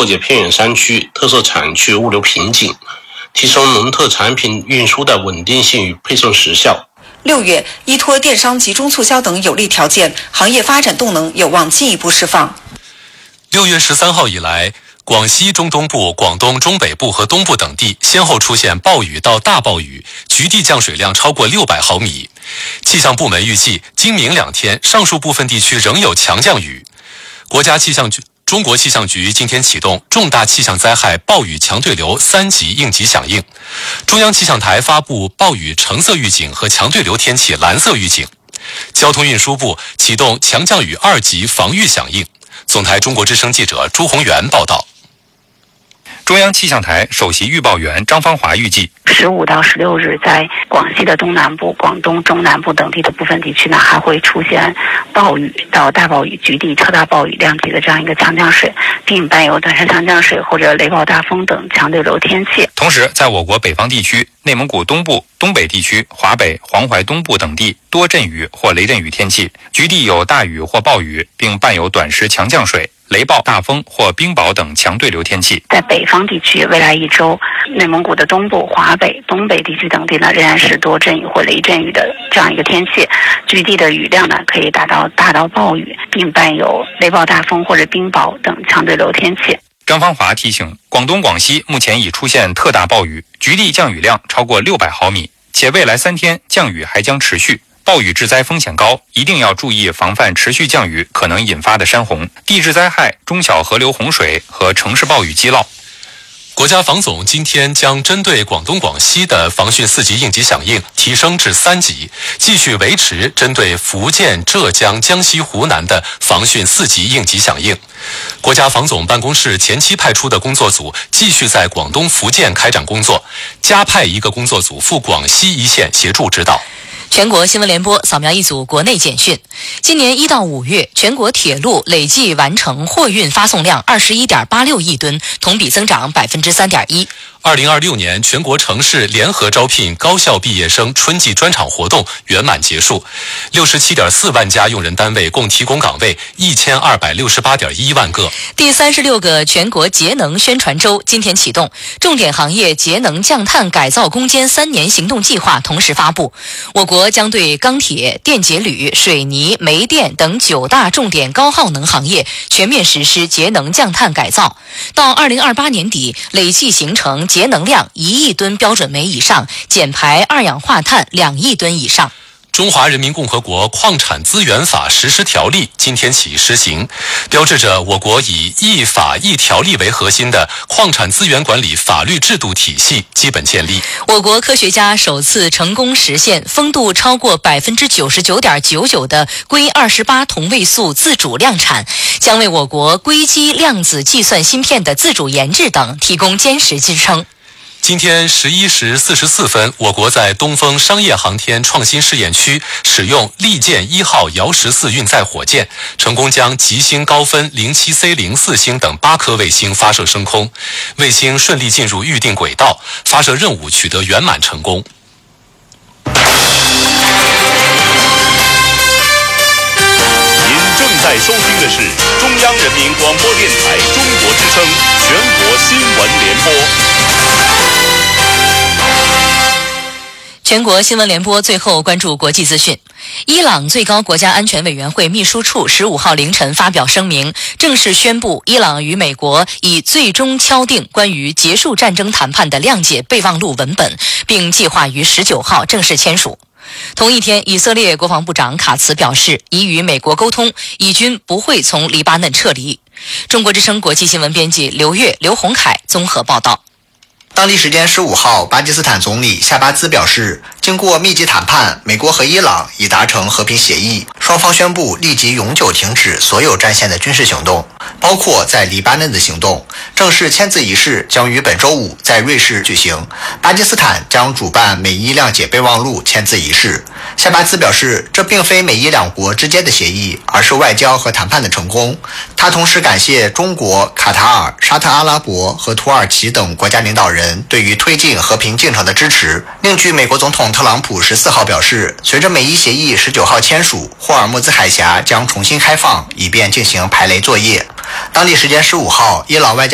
破解偏远山区特色产区物流瓶颈，提升农特产品运输的稳定性与配送时效。 6月，依托电商集中促销等有利条件，行业发展动能有望进一步释放。 6月13号以来，广西中东部、广东中北部和东部等地先后出现暴雨到大暴雨，局地降水量超过600毫米。气象部门预计，今明2天，上述部分地区仍有强降雨。中国气象局今天启动重大气象灾害暴雨强对流3级应急响应，中央气象台发布暴雨橙色预警和强对流天气蓝色预警，交通运输部启动强降雨2级防御响应。总台中国之声记者朱宏元报道。 中央气象台首席预报员张芳华预计 ，15到16日，在广西的东南部、广东中南部等地的部分地区呢，还会出现暴雨到大暴雨、局地特大暴雨量级的这样一个强降水，并伴有短时强降水或者雷暴大风等强对流天气。 同时，在我国北方地区、内蒙古东部、东北地区、华北、黄淮东部等地多阵雨或雷阵雨天气，局地有大雨或暴雨，并伴有短时强降水、雷暴大风或冰雹等强对流天气。 在北方地区，未来一周，内蒙古的东部、华北、东北地区等地呢，仍然是多阵雨或雷阵雨的这样一个天气，局地的雨量呢可以达到大到暴雨，并伴有雷暴大风或者冰雹等强对流天气。 张芳华提醒，广东、广西目前已出现特大暴雨，局地降雨量超过600毫米，且未来3天降雨还将持续。暴雨致灾风险高，一定要注意防范持续降雨可能引发的山洪、地质灾害、中小河流洪水和城市暴雨积涝。 国家防总今天将针对广东、广西的防汛4级应急响应提升至3级，继续维持针对福建、浙江、江西、湖南的防汛4级应急响应。国家防总办公室前期派出的工作组继续在广东、福建开展工作，加派1个工作组赴广西一线协助指导。 全国新闻联播扫描一组国内简讯。今年1到5月，全国铁路累计完成货运发送量21.86亿吨，同比增长3.1%。 2026年全国城市联合招聘高校毕业生春季专场活动圆满结束，67.4万家用人单位共提供岗位1268.1万个。 第36个全国节能宣传周今天启动，重点行业节能降碳改造攻坚3年行动计划同时发布。我国将对钢铁、电解铝、水泥、煤电等9大重点高耗能行业全面实施节能降碳改造，到2028年底累计形成节能量1亿吨标准煤以上，减排二氧化碳2亿吨以上。 中华人民共和国矿产资源法实施条例今天起施行，标志着我国以一法一条例为核心的矿产资源管理法律制度体系基本建立。 我国科学家首次成功实现风度超过99.99%的硅28同位素自主量产，将为我国硅基量子计算芯片的自主研制等提供坚实支撑。 今天11时44分，我国在东风商业航天创新试验区使用利剑1号遥14运载火箭，成功将极星高分 07C04 星等8颗卫星发射升空，卫星顺利进入预定轨道，发射任务取得圆满成功。 您正在收听的是中央人民广播电台中国之声全国新闻联播。 全国新闻联播最后关注国际资讯。伊朗最高国家安全委员会秘书处15号凌晨发表声明，正式宣布伊朗与美国已最终敲定关于结束战争谈判的谅解备忘录文本，并计划于19号正式签署。同一天，以色列国防部长卡茨表示，已与美国沟通，以军不会从黎巴嫩撤离。中国之声国际新闻编辑刘越、刘洪凯综合报道。 当地时间15号，巴基斯坦总理夏巴兹表示，经过密集谈判，美国和伊朗已达成和平协议，双方宣布立即永久停止所有战线的军事行动，包括在黎巴嫩的行动。正式签字仪式将于本周五在瑞士举行，巴基斯坦将主办美伊谅解备忘录签字仪式。夏巴兹表示，这并非美伊两国之间的协议，而是外交和谈判的成功。他同时感谢中国、卡塔尔、沙特阿拉伯和土耳其等国家领导人对于推进和平进程的支持。另据美国总统特朗普14号表示，随着美伊协议19号签署，霍尔木兹海峡将重新开放，以便进行排雷作业。当地时间15号，伊朗外交